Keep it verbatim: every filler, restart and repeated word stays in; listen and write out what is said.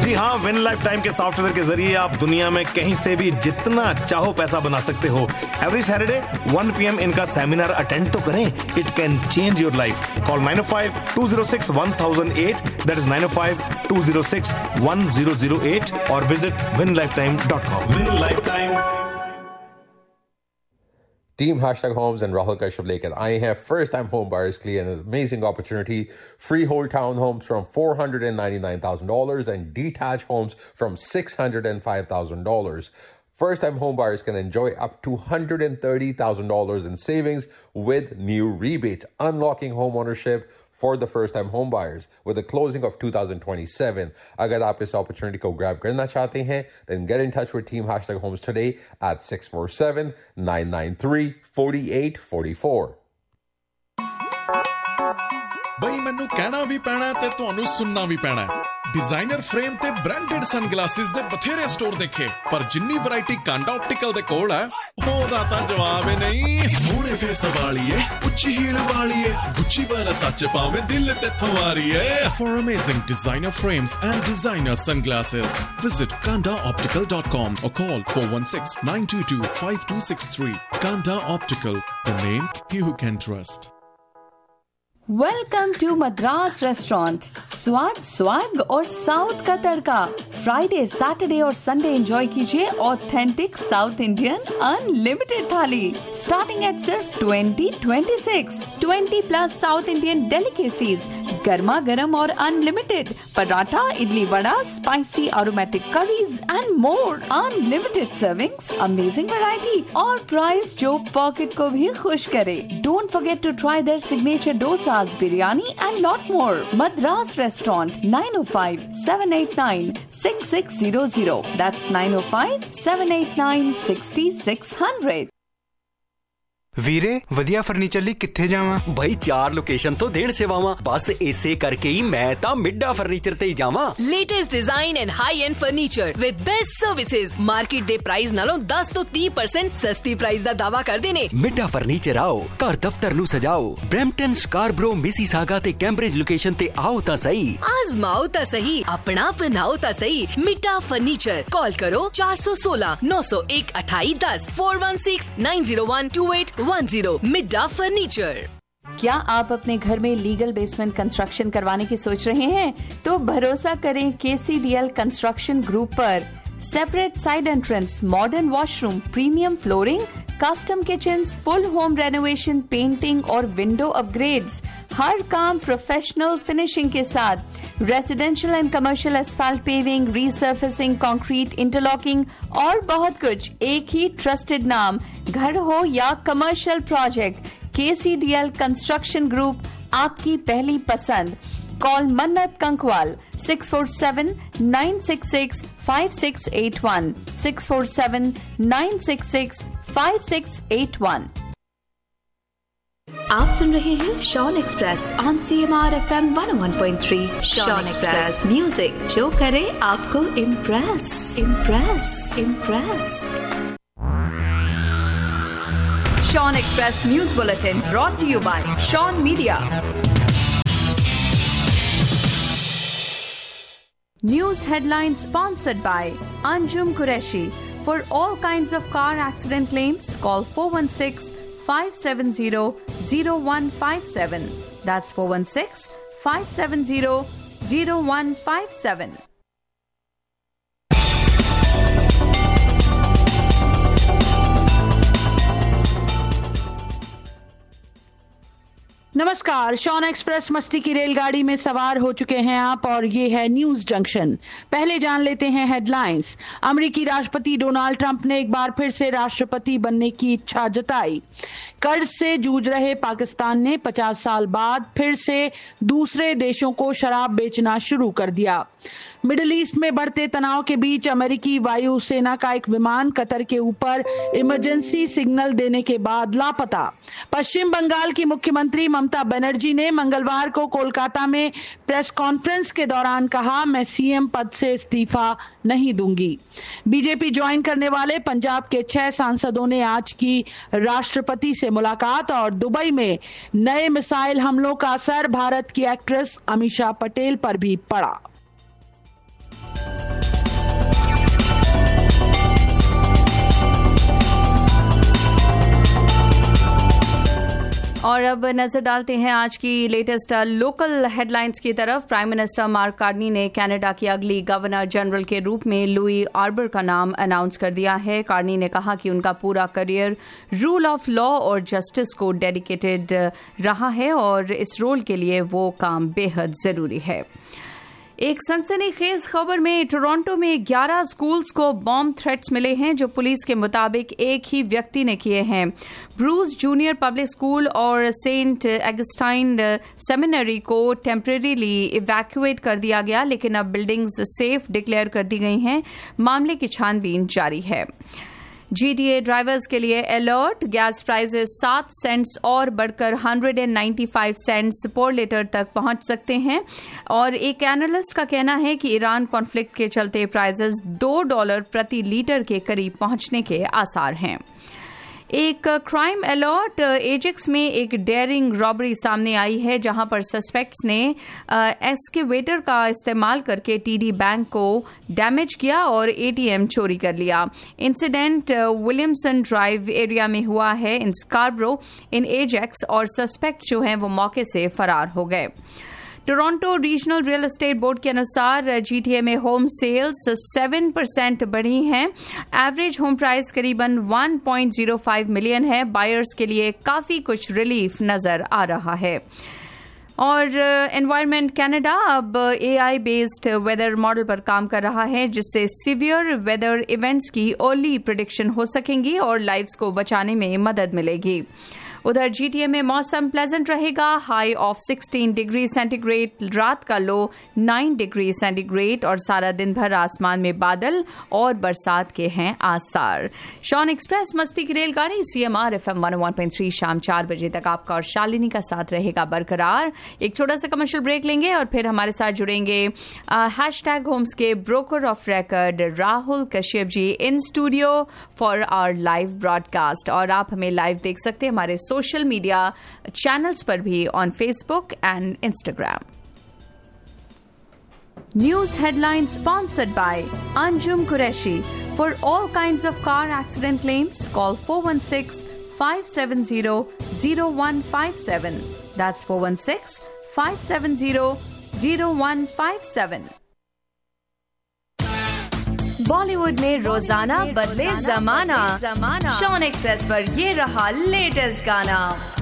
जी हाँ, win life time के software के जरिए आप दुनिया में कहीं से भी जितना चाहो पैसा बना सकते हो। Every Saturday one P M इनका सेमिनार अटेंड तो करें, it can change your life. Call nine O five to zero six one thousand eight, that is nine O five to zero six one zero zero eight, और visit win life time dot com. Win life time. Team Hashtag Homes and Rahul Kashyap Lake and I have first-time home buyers के लिए an amazing opportunity. Freehold townhomes from four hundred ninety-nine thousand dollars and detached homes from six hundred five thousand dollars. First-time home buyers can enjoy up to one hundred thirty thousand dollars in savings with new rebates, unlocking home ownership for the first-time home buyers with the closing of two thousand twenty-seven. अगर आप इस opportunity को grab करना चाहते हैं, then get in touch with Team Hashtag Homes today at six four seven, nine nine three, four eight four four. ਬਈ ਮੈਨੂੰ ਕਹਿਣਾ ਵੀ ਪੈਣਾ ਤੇ ਤੁਹਾਨੂੰ ਸੁਣਨਾ ਵੀ ਪੈਣਾ। डिजाइनर फ्रेम ते ब्रांडेड सनग्लासेस दे बथेरे स्टोर देखे, पर जिन्नी वैरायटी कांडा ऑप्टिकल दे कोल है ओदा तां जवाब ही नहीं। सोहणे फेस वाली है, उच्ची हील वाली है, गुच्ची वाला सच पावे दिल ते थवारी है। For amazing designer frames and designer sunglasses, visit kanda optical dot com or call four one six, nine two two, five two six three. Kanda Optical, the name you can trust. Welcome to Madras restaurant. स्वाद स्वाद और south का तड़का। Friday, Saturday और Sunday enjoy कीजिए authentic south Indian unlimited थाली starting at सिर्फ twenty twenty six. Twenty plus south Indian delicacies, गर्मा गर्म और unlimited paratha, idli vada, spicy aromatic curries and more. Unlimited servings, amazing variety और प्राइस जो पॉकेट को भी खुश करे। Don't forget to try there signature dosa, biryani and lot more. Madras Restaurant, nine oh five, seven eight nine, six six zero zero. That's nine oh five, seven eight nine, six six zero zero. ਵੀਰੇ ਵਧੀਆ furniture ਲਈ ਕਿੱਥੇ ਜਾਵਾਂ? ਭਾਈ ਚਾਰ location ਤੋਂ ਦੇਣ ਸੇਵਾਵਾਂ, ਬਸ ਇਸੇ ਕਰਕੇ ਹੀ ਮੈਂ ਤਾਂ ਮਿੱਡਾ ਫਰਨੀਚਰ ਤੇ ਹੀ ਜਾਵਾਂ। Latest design and high end furniture with best services, market ਦੇ ਪ੍ਰਾਈਸ ਨਾਲੋਂ ਦਸ ਤੋਂ ਤੀਹ ਪਰਸੈਂਟ ਸਸਤੀ ਪ੍ਰਾਈਸ ਦਾ ਦਾਵਾ ਕਰਦੇ ਨੇ। ਮਿੱਡਾ ਫਰਨੀਚਰ ਆਓ, ਘਰ ਦਫ਼ਤਰ ਨੂੰ ਸਜਾਓ। ਬ੍ਰੈਂਪਟਨ, ਸਕਾਰਬਰੋ, ਮਿਸੀਸਾਗਾ ਤੇ ਕੈਂਬਰਿਜ ਲੋਕੇਸ਼ਨ ਤੇ ਆਓ ਤਾਂ ਸਹੀ, ਆਜ਼ਮਾਓ ਤਾਂ ਸਹੀ, ਆਪਣਾ ਬਣਾਓ ਤਾਂ ਸਹੀ। ਮਿੱਡਾ ਫਰਨੀਚਰ, ਕਾਲ ਕਰੋ ਚਾਰ ਸੌ ਸੋਲਾਂ, ਨੌ ਸੌ ਇੱਕ, ਅਠਾਈ ਦਸ, four one six, nine zero one, to eight one zero. Midda furniture. क्या आप अपने घर में लीगल बेसमेंट कंस्ट्रक्शन करवाने की सोच रहे हैं? तो भरोसा करें केसीडीएल कंस्ट्रक्शन ग्रुप पर। Separate side entrance, modern washroom, premium flooring, custom kitchens, full home renovation, painting और विंडो अपग्रेड्स, हर काम प्रोफेशनल फिनिशिंग के साथ। Residential and commercial asphalt paving, रीसर्फेसिंग, concrete, interlocking और बहुत कुछ। एक ही ट्रस्टेड नाम, घर हो या कमर्शियल प्रोजेक्ट, केसीडीएल कंस्ट्रक्शन ग्रुप आपकी पहली पसंद। कॉल मन्नत कंकवाल six four seven, nine six six, five six eight one, six four seven, nine six six, five six eight one. आप सुन रहे हैं Shawn express on CMR FM one O one point three. Shawn express music जो करे आपको impress impress impress. Shawn express news bulletin brought to you bye Shawn media. News headlines sponsored by Anjum Qureshi. For all kinds of car accident claims, call four one six, five seven zero, zero one five seven. That's four one six, five seven zero, zero one five seven. नमस्कार, Shawn express मस्ती की रेलगाड़ी में सवार हो चुके हैं आप और ये है न्यूज जंक्शन। पहले जान लेते हैं हेडलाइंस। अमेरिकी राष्ट्रपति डोनाल्ड ट्रंप ने एक बार फिर से राष्ट्रपति बनने की इच्छा जताई। कर्ज से जूझ रहे पाकिस्तान ने पचास साल बाद फिर से दूसरे देशों को शराब बेचना शुरू कर दिया। मिडिल ईस्ट में बढ़ते तनाव के बीच अमेरिकी वायुसेना का एक विमान कतर के ऊपर इमरजेंसी सिग्नल देने के बाद लापता। पश्चिम बंगाल की मुख्यमंत्री ममता बनर्जी ने मंगलवार को कोलकाता में प्रेस कॉन्फ्रेंस के दौरान कहा, मैं सीएम पद से इस्तीफा नहीं दूंगी। बीजेपी ज्वाइन करने वाले पंजाब के छह सांसदों ने आज की राष्ट्रपति से मुलाकात और दुबई में नए मिसाइल हमलों का असर भारत की एक्ट्रेस अमीषा पटेल पर भी पड़ा। और अब नजर डालते हैं आज की लेटेस्ट लोकल हेडलाइंस की तरफ। प्राइम मिनिस्टर मार्क कार्नी ने कनाडा की अगली गवर्नर जनरल के रूप में लुई आर्बर का नाम अनाउंस कर दिया है। कार्नी ने कहा कि उनका पूरा करियर रूल ऑफ लॉ और जस्टिस को डेडिकेटेड रहा है और इस रोल के लिए वो काम बेहद जरूरी है। एक सनसनीखेज खबर में टोरंटो में ग्यारह स्कूल्स को बॉम्ब थ्रेट्स मिले हैं जो पुलिस के मुताबिक एक ही व्यक्ति ने किए हैं। ब्रूस जूनियर पब्लिक स्कूल और सेंट एगस्टाइन सेमिनरी को टेम्परेरीली इवैक्यूएट कर दिया गया, लेकिन अब बिल्डिंग्स सेफ डिक्लेयर कर दी गई हैं। मामले की छानबीन जारी है। जीटीए ड्राइवर्स के लिए अलर्ट, गैस प्राइसेस सात सेंट्स और बढ़कर एक सौ पचानवे सेंट्स पर लीटर तक पहुंच सकते हैं और एक एनालिस्ट का कहना है कि ईरान कॉन्फ्लिक्ट के चलते प्राइसेस दो डॉलर प्रति लीटर के करीब पहुंचने के आसार हैं। एक क्राइम अलर्ट, एजेक्स में एक डेयरिंग रॉबरी सामने आई है जहां पर सस्पेक्ट्स ने एक्सकेवेटर का इस्तेमाल करके टीडी बैंक को डैमेज किया और एटीएम चोरी कर लिया। इंसिडेंट विलियमसन ड्राइव एरिया में हुआ है इन स्कारब्रो इन एजेक्स और सस्पेक्ट्स जो हैं वो मौके से फरार हो गए। Toronto regional real estate board के अनुसार जीटीए में होम सेल्स सात परसेंट बढ़ी हैं। एवरेज होम प्राइस करीबन एक पॉइंट ज़ीरो पाँच मिलियन है। बायर्स के लिए काफी कुछ रिलीफ नजर आ रहा है। और एनवायरमेंट कनाडा अब एआई बेस्ड वेदर मॉडल पर काम कर रहा है जिससे सीवियर वेदर इवेंट्स की अर्ली प्रेडिक्शन हो सकेंगी और लाइव्स को बचाने में मदद मिलेगी। उधर जीटीए में मौसम प्लेजेंट रहेगा, हाई ऑफ सोलह डिग्री सेंटीग्रेड, रात का लो नौ डिग्री सेंटीग्रेड और सारा दिन भर आसमान में बादल और बरसात के हैं आसार। शॉन एक्सप्रेस मस्ती की रेलगाड़ी सीएमआर एफएम एक सौ एक पॉइंट तीन शाम चार बजे तक आपका और शालिनी का साथ रहेगा बरकरार। एक छोटा सा कमर्शियल ब्रेक लेंगे और फिर हमारे साथ जुड़ेंगे हैशटैग होम्स के broker of record Rahul Kashyap ji in studio for our live broadcast. और आप हमें लाइव देख सकते हैं हमारे सोशल मीडिया चैनल्स पर भी on Facebook and Instagram. News headline sponsored by Anjum Qureshi. For all kinds of car accident claims call four one six five seven zero zero one five seven. That's four one six five seven zero zero one five seven. Bollywood में रोजाना बदले जमाना, Shawn express पर ये रहा latest गाना।